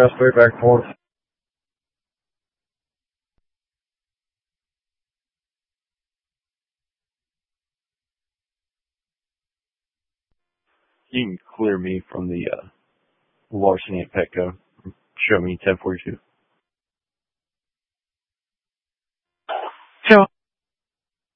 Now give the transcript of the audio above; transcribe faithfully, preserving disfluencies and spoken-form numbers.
straight back and forth. You can clear me from the uh, larceny at Petco. Show me ten forty-two.